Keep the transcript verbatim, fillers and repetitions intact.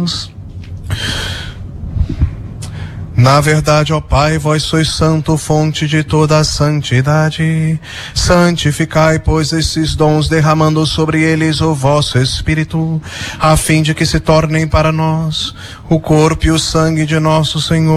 pecados. Na verdade, ó Pai, vós sois santo, fonte de toda a santidade. Santificai, pois, esses dons, derramando sobre eles o vosso Espírito, a fim de que se tornem para nós o corpo e o sangue de nosso Senhor